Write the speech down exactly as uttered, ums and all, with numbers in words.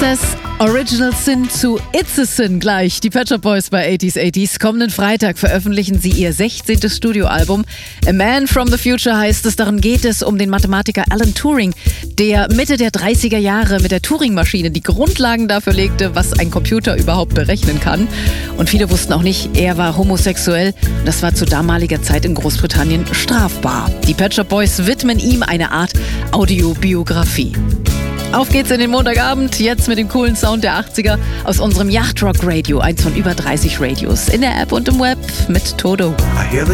Das Original Sin zu It's a Sin gleich. Die Pet Shop Boys bei achtziger achtziger. Kommenden Freitag veröffentlichen sie ihr sechzehntes Studioalbum. A Man from the Future heißt es. Darin geht es um den Mathematiker Alan Turing, der Mitte der dreißiger Jahre mit der Turing-Maschine die Grundlagen dafür legte, was ein Computer überhaupt berechnen kann. Und viele wussten auch nicht, er war homosexuell. Das war zu damaliger Zeit in Großbritannien strafbar. Die Pet Shop Boys widmen ihm eine Art Audiobiografie. Auf geht's in den Montagabend, jetzt mit dem coolen Sound der achtziger aus unserem Yachtrock Radio, eins von über dreißig Radios, in der App und im Web mit Todo.